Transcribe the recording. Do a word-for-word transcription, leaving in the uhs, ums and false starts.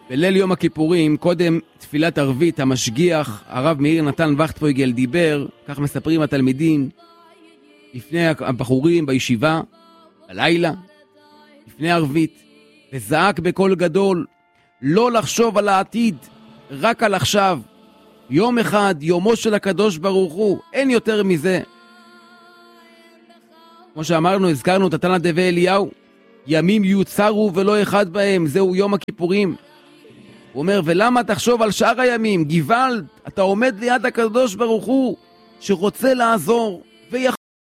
בליל יום הכיפורים, קודם תפילת ערבית, המשגיח, הרב מאיר נתן וכטפויגל דיבר, כך מספרים התלמידים, לפני הבחורים בישיבה, בלילה, לפני ערבית, וזעק בקול גדול, לא לחשוב על העתיד, רק על עכשיו. יום אחד, יומו של הקדוש ברוך הוא, אין יותר מזה. כמו שאמרנו, הזכרנו את התנא דבי אליהו, ימים יוצרו ולא אחד בהם, זהו יום הכיפורים. הוא אומר, ולמה תחשוב על שאר הימים? גוואלד, אתה עומד ליד הקדוש ברוך הוא, שרוצה לעזור.